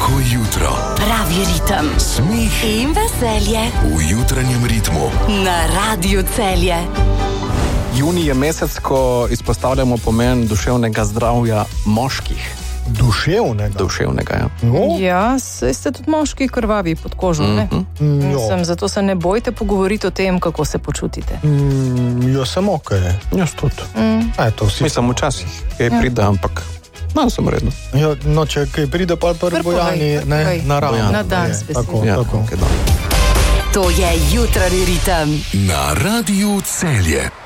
Lahko jutro. Pravi ritem. Smeh In veselje. v jutranjem ritmu. Na Radiu Celje. Junij je mesec, ko izpostavljamo pomen duševnega zdravja moških. Duševnega, ja. Ja, saj ste tudi moški krvavi pod kožo, ne? Mislim, zato se ne bojte pogovoriti o tem, kako se počutite. Jaz sem ok. Jaz tudi. Mislim, včasih kaj pride, ampak sem redno. Ja, no, če kaj pride, pa prvi Bojani, ne, naravno. Na dan s besedo. Tako. To je jutranji ritem. Na Radiu Celje.